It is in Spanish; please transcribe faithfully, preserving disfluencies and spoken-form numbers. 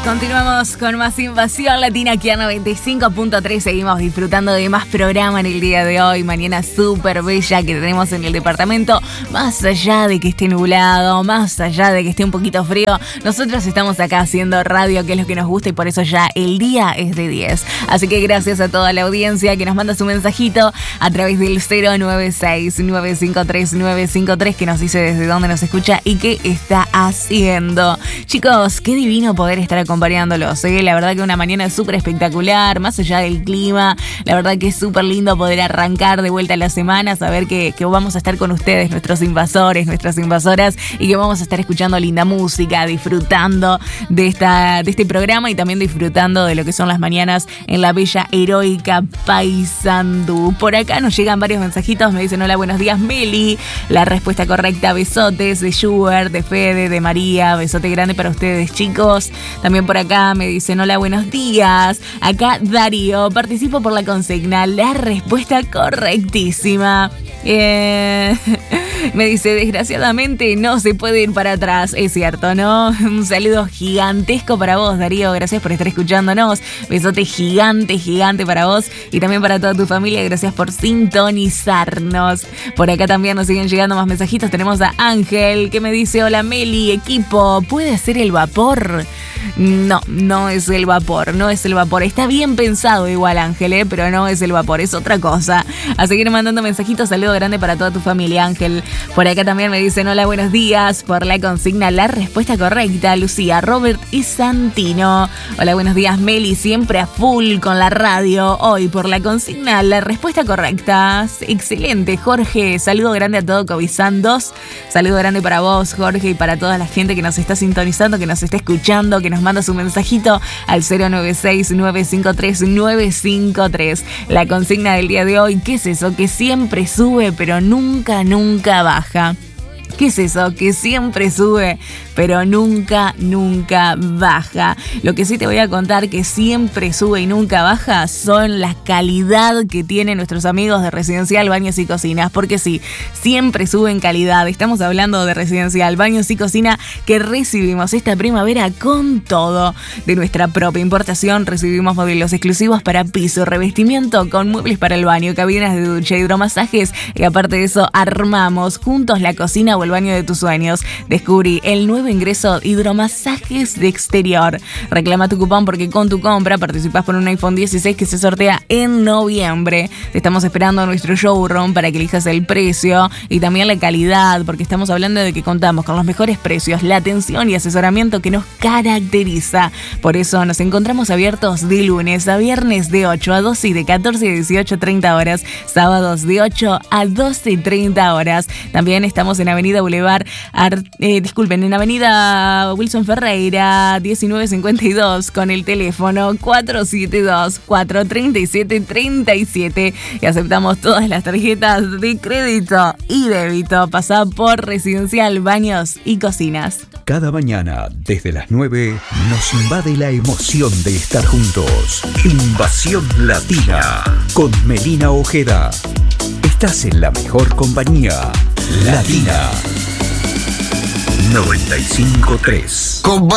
Continuamos con más Invasión Latina aquí a noventa y cinco punto tres. Seguimos disfrutando de más programa en el día de hoy. Mañana súper bella que tenemos en el departamento. Más allá de que esté nublado, más allá de que esté un poquito frío, nosotros estamos acá haciendo radio, que es lo que nos gusta, y por eso ya el día es de diez. Así que gracias a toda la audiencia que nos manda su mensajito a través del cero nueve seis nueve cinco tres nueve cinco tres, que nos dice desde dónde nos escucha y qué está haciendo. Chicos, qué divino poder estar acompañándolos, ¿eh? La verdad que una mañana súper espectacular, más allá del clima. La verdad que es súper lindo poder arrancar de vuelta a la semana, saber que, que vamos a estar con ustedes, nuestros invasores, nuestras invasoras, y que vamos a estar escuchando linda música, disfrutando de, esta, de este programa y también disfrutando de lo que son las mañanas en la bella, heroica Paysandú. Por acá nos llegan varios mensajitos, me dicen: hola, buenos días, Meli. La respuesta correcta: besotes de Schubert, de Fede, de María. Besote grande para ustedes, chicos. También por acá me dicen: hola, buenos días. Acá Darío, participo por la consigna. La respuesta correctísima. Eh, me dice: desgraciadamente no se puede ir para atrás. Es cierto, ¿no? Un saludo gigantesco para vos, Darío. Gracias por estar escuchándonos. Besote gigante, gigante para vos y también para toda tu familia. Gracias por sintonizarnos. Por acá también nos siguen llegando más mensajitos. Tenemos a Ángel que me dice: hola, Meli, equipo, ¿puede ser el vapor? No, no es el vapor, no es el vapor. Está bien pensado igual, Ángel, ¿eh? Pero no es el vapor, es otra cosa. A seguir mandando mensajitos. Saludo grande para toda tu familia, Ángel. Por acá también me dicen: hola, buenos días. Por la consigna, la respuesta correcta, Lucía, Robert y Santino. Hola, buenos días, Meli, siempre a full con la radio. Hoy por la consigna, la respuesta correcta. Excelente, Jorge. Saludo grande a todo Covisandos. Saludo grande para vos, Jorge, y para toda la gente que nos está sintonizando, que nos está escuchando, que nos manda su mensajito al cero nueve seis nueve cinco tres nueve cinco tres. La consigna del día de hoy: ¿qué es eso que siempre sube pero nunca, nunca baja? ¿Qué es eso que siempre sube pero nunca, nunca baja? Lo que sí te voy a contar que siempre sube y nunca baja son la calidad que tienen nuestros amigos de Residencial Baños y Cocinas. Porque sí, siempre sube en calidad. Estamos hablando de Residencial Baños y Cocina, que recibimos esta primavera con todo. De nuestra propia importación recibimos modelos exclusivos para piso, revestimiento, con muebles para el baño, cabinas de ducha, hidromasajes, y aparte de eso armamos juntos la cocina o el baño de tus sueños. Descubrí el nuevo ingreso Hidromasajes de Exterior. Reclama tu cupón porque con tu compra participás por un iPhone dieciséis que se sortea en noviembre. Te estamos esperando a nuestro showroom para que elijas el precio y también la calidad, porque estamos hablando de que contamos con los mejores precios, la atención y asesoramiento que nos caracteriza. Por eso nos encontramos abiertos de lunes a viernes de ocho a doce y de catorce a dieciocho treinta horas, sábados de ocho a doce treinta horas. También estamos en Avenida Boulevard, Ar- eh, disculpen, en Avenida Wilson Ferreira diecinueve cincuenta y dos, con el teléfono cuatro siete dos, cuatro tres siete, tres siete, y aceptamos todas las tarjetas de crédito y débito. Pasá por Residencial Baños y Cocinas. Cada mañana, desde las nueve, nos invade la emoción de estar juntos. Invasión Latina, con Melina Ojeda. Estás en la mejor compañía. Latina noventa y cinco punto tres.